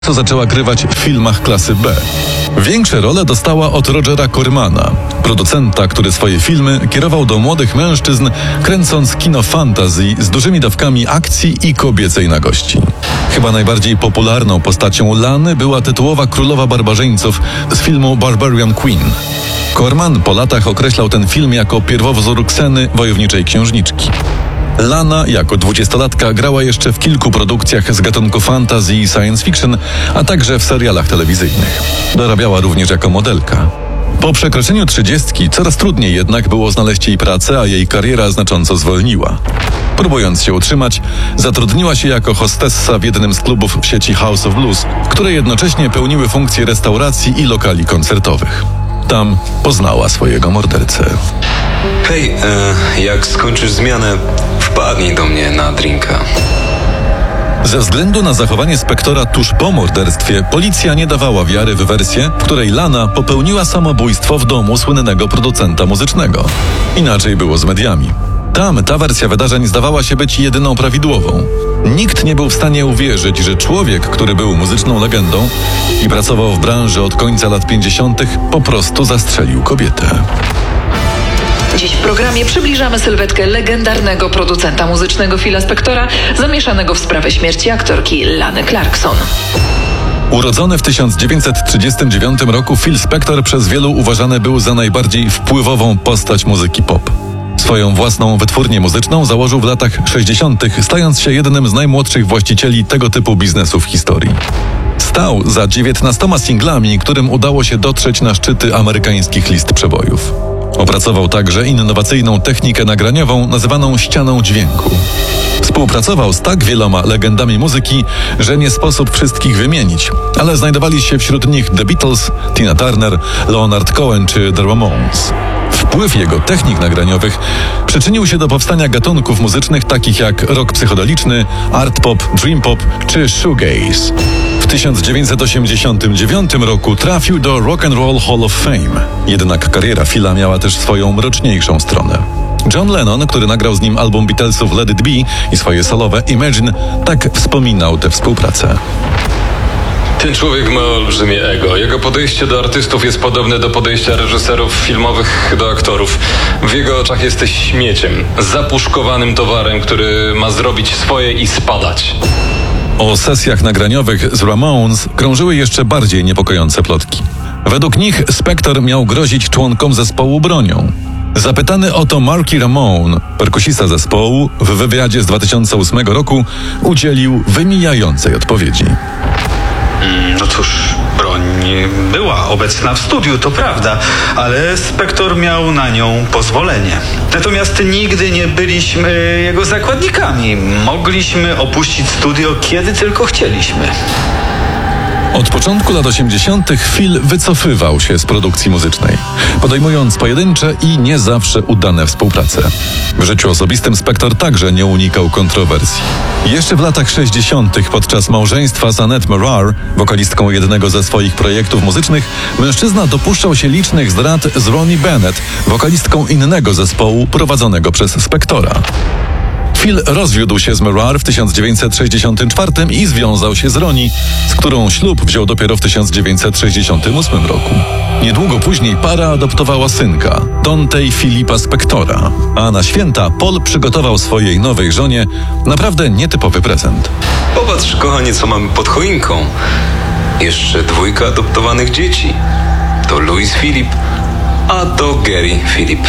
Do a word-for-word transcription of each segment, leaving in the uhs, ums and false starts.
co zaczęła grywać w filmach klasy B. Większe role dostała od Rogera Cormana, producenta, który swoje filmy kierował do młodych mężczyzn, kręcąc kino fantasy z dużymi dawkami akcji i kobiecej nagości. Chyba najbardziej popularną postacią Lany była tytułowa królowa barbarzyńców z filmu Barbarian Queen. Corman po latach określał ten film jako pierwowzór Kseny, wojowniczej księżniczki. Lana jako dwudziestolatka grała jeszcze w kilku produkcjach z gatunku fantasy i science fiction, a także w serialach telewizyjnych. Dorabiała również jako modelka. Po przekroczeniu trzydziestki coraz trudniej jednak było znaleźć jej pracę, a jej kariera znacząco zwolniła. Próbując się utrzymać, zatrudniła się jako hostessa w jednym z klubów w sieci House of Blues, które jednocześnie pełniły funkcję restauracji i lokali koncertowych. Tam poznała swojego mordercę. Hej, e, jak skończysz zmianę, wpadnij do mnie na drinka. Ze względu na zachowanie Spektora tuż po morderstwie, policja nie dawała wiary w wersję, w której Lana popełniła samobójstwo w domu słynnego producenta muzycznego. Inaczej było z mediami. Tam ta wersja wydarzeń zdawała się być jedyną prawidłową. Nikt nie był w stanie uwierzyć, że człowiek, który był muzyczną legendą i pracował w branży od końca lat pięćdziesiątych, po prostu zastrzelił kobietę. Dziś w programie przybliżamy sylwetkę legendarnego producenta muzycznego Phila Spectora, zamieszanego w sprawę śmierci aktorki Lany Clarkson. Urodzony w tysiąc dziewięćset trzydziestym dziewiątym roku, Phil Spector przez wielu uważany był za najbardziej wpływową postać muzyki pop. Swoją własną wytwórnię muzyczną założył w latach sześćdziesiątych, stając się jednym z najmłodszych właścicieli tego typu biznesu w historii. Stał za dziewiętnastoma singlami, którym udało się dotrzeć na szczyty amerykańskich list przebojów. Opracował także innowacyjną technikę nagraniową nazywaną ścianą dźwięku. Współpracował z tak wieloma legendami muzyki, że nie sposób wszystkich wymienić, ale znajdowali się wśród nich The Beatles, Tina Turner, Leonard Cohen czy The Ramones. Wpływ jego technik nagraniowych przyczynił się do powstania gatunków muzycznych takich jak rock psychodeliczny, art pop, dream pop czy shoegaze. W tysiąc dziewięćset osiemdziesiątym dziewiątym roku trafił do Rock and Roll Hall of Fame. Jednak kariera Phila miała też swoją mroczniejszą stronę. John Lennon, który nagrał z nim album Beatlesów Let It Be i swoje solowe Imagine, tak wspominał tę współpracę. Ten człowiek ma olbrzymie ego. Jego podejście do artystów jest podobne do podejścia reżyserów filmowych do aktorów. W jego oczach jesteś śmieciem, zapuszkowanym towarem, który ma zrobić swoje i spadać. O sesjach nagraniowych z Ramones krążyły jeszcze bardziej niepokojące plotki. Według nich Spector miał grozić członkom zespołu bronią. Zapytany o to Marky Ramone, perkusista zespołu, w wywiadzie z dwa tysiące ósmego roku udzielił wymijającej odpowiedzi. No cóż, broń była obecna w studiu, to prawda, ale Spector miał na nią pozwolenie. Natomiast nigdy nie byliśmy jego zakładnikami. Mogliśmy opuścić studio, kiedy tylko chcieliśmy. Od początku lat osiemdziesiątych Phil wycofywał się z produkcji muzycznej, podejmując pojedyncze i nie zawsze udane współprace. W życiu osobistym Spector także nie unikał kontrowersji. Jeszcze w latach sześćdziesiątych podczas małżeństwa z Annette Marar, wokalistką jednego ze swoich projektów muzycznych, mężczyzna dopuszczał się licznych zdrad z Ronnie Bennett, wokalistką innego zespołu prowadzonego przez Spectora. Phil rozwiódł się z Marar w tysiąc dziewięćset sześćdziesiątym czwartym i związał się z Ronnie, z którą ślub wziął dopiero w tysiąc dziewięćset sześćdziesiątym ósmym roku. Niedługo później para adoptowała synka, Dante Philipa Spectora, a na święta Paul przygotował swojej nowej żonie naprawdę nietypowy prezent. Popatrz, kochanie, co mamy pod choinką. Jeszcze dwójka adoptowanych dzieci. To Louis Philip, a to Gary Philip.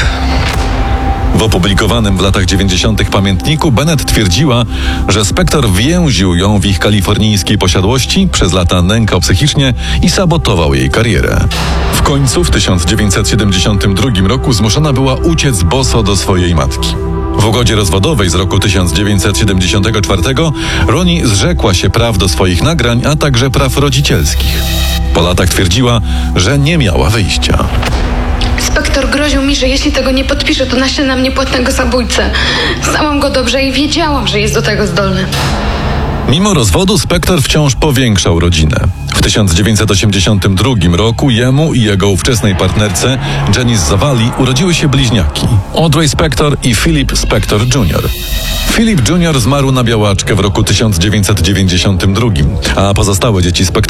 W opublikowanym w latach dziewięćdziesiątych pamiętniku Bennett twierdziła, że Spector więził ją w ich kalifornijskiej posiadłości, przez lata nękał psychicznie i sabotował jej karierę. W końcu w tysiąc dziewięćset siedemdziesiątym drugim roku zmuszona była uciec boso do swojej matki. W ugodzie rozwodowej z roku tysiąc dziewięćset siedemdziesiątego czwartego Ronnie zrzekła się praw do swoich nagrań, a także praw rodzicielskich. Po latach twierdziła, że nie miała wyjścia. Spector groził mi, że jeśli tego nie podpiszę, to naślę na mnie płatnego zabójcę. Znałam go dobrze i wiedziałam, że jest do tego zdolny. Mimo rozwodu Spector wciąż powiększał rodzinę. W tysiąc dziewięćset osiemdziesiątym drugim roku jemu i jego ówczesnej partnerce Janice Zavalli urodziły się bliźniaki Audrey Spector i Philip Spector junior Philip junior zmarł na białaczkę w roku tysiąc dziewięćset dziewięćdziesiątym drugim, a pozostałe dzieci Spectora